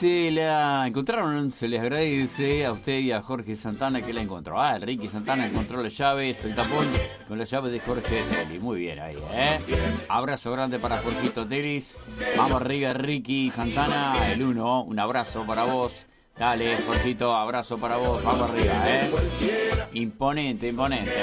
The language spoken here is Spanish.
la encontraron, se les agradece a usted y a Jorge Santana que la encontró. El Ricky Santana encontró las llaves, el tapón con las llaves de Jorge Telis. Muy bien ahí, Abrazo grande para Jorgito Telis. Vamos arriba, Ricky Santana, el 1. Un abrazo para vos. Dale, Jorgito, abrazo para vos. Vamos arriba, Imponente, imponente,